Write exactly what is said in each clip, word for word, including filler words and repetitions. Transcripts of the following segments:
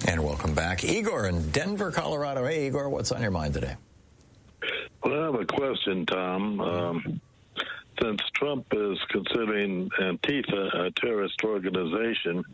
And welcome back. Igor in Denver, Colorado. Hey, Igor, what's on your mind today? Well, I have a question, Tom. Um, since Trump is considering Antifa a terrorist organization,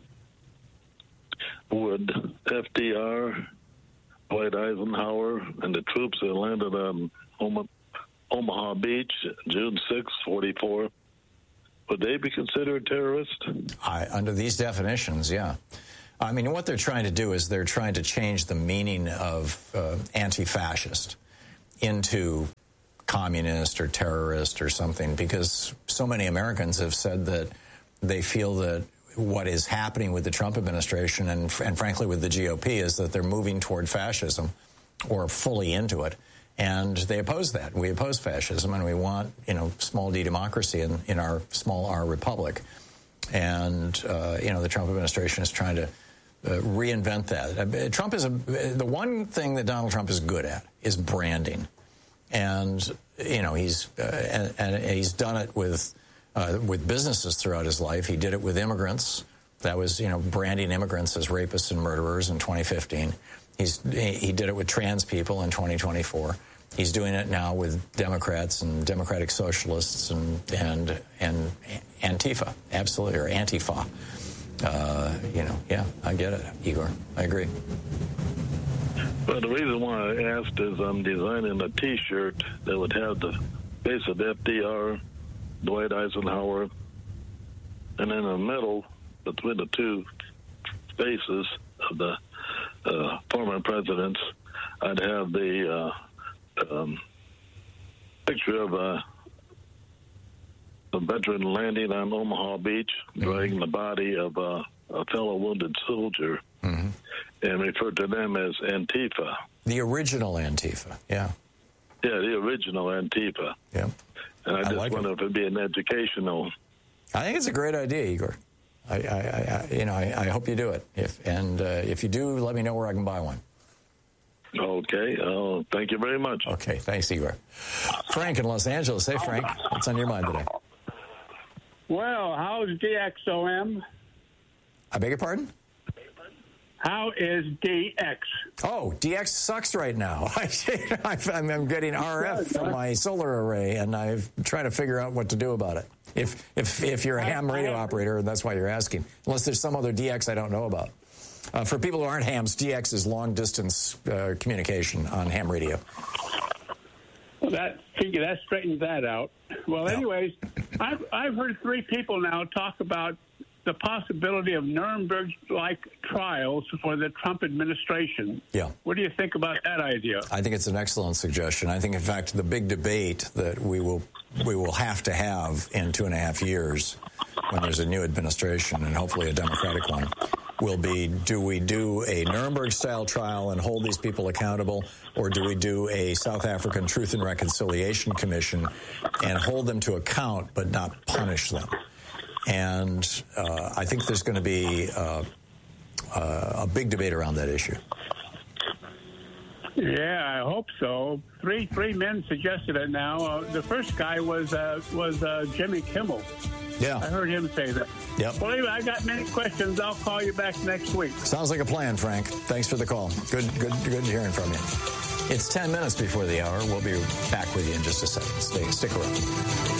would F D R, Dwight Eisenhower, and the troops that landed on Omaha Beach June sixth, forty-four, would they be considered terrorists? I, under these definitions, yeah. I mean, what they're trying to do is they're trying to change the meaning of uh, anti-fascist into communist or terrorist or something, because so many Americans have said that they feel that what is happening with the Trump administration and, and frankly with the G O P is that they're moving toward fascism or fully into it. And they oppose that. We oppose fascism, and we want, you know, small d democracy in, in our small r republic. And, uh, you know, the Trump administration is trying to uh, reinvent that. Uh, Trump is a, the one thing that Donald Trump is good at is branding. And, you know, he's uh, and, and he's done it with uh, with businesses throughout his life. He did it with immigrants. That was, you know, branding immigrants as rapists and murderers in twenty fifteen. He's he did it with trans people in twenty twenty-four. He's doing it now with Democrats and Democratic Socialists and and and Antifa, absolutely, or Antifa. Uh, you know, yeah, I get it, Igor. I agree. Well, the reason why I asked is I'm designing a T-shirt that would have the face of F D R, Dwight Eisenhower, and in the middle, between the two faces of the uh, former presidents, I'd have the uh, um, picture of a, a veteran landing on Omaha Beach, mm-hmm. dragging the body of a, a fellow wounded soldier, mm-hmm. and refer to them as Antifa. The original Antifa, yeah. Yeah, the original Antifa. Yeah. And I just I like wonder it. if it'd be an educational. I think it's a great idea, Igor. I, I, I you know, I, I hope you do it. If and uh, if you do, let me know where I can buy one. Okay. Uh, thank you very much. Okay. Thanks, Igor. Frank in Los Angeles. Hey, Frank. What's on your mind today? Well, how's D X O M? I beg your pardon? How is D X? Oh, D X sucks right now. I'm, I'm getting R F from my solar array, and I'm trying to figure out what to do about it. If if if you're a ham radio operator, that's why you're asking. Unless there's some other D X I don't know about. Uh, for people who aren't hams, D X is long-distance uh, communication on ham radio. Well, that figure that straightens that out. Well, no. anyways, I've I've heard three people now talk about the possibility of Nuremberg-like trials for the Trump administration. Yeah. What do you think about that idea? I think it's an excellent suggestion. I think, in fact, the big debate that we will we will have to have in two and a half years when there's a new administration, and hopefully a Democratic one, will be, do we do a Nuremberg-style trial and hold these people accountable, or do we do a South African Truth and Reconciliation Commission and hold them to account but not punish them? And uh, I think there's going to be uh, uh, a big debate around that issue. Yeah, I hope so. Three three men suggested it now. Uh, the first guy was uh, was uh, Jimmy Kimmel. Yeah. I heard him say that. Yep. Well, anyway, I got many questions. I'll call you back next week. Sounds like a plan, Frank. Thanks for the call. Good, good, good hearing from you. It's ten minutes before the hour. We'll be back with you in just a second. Stay, stick around.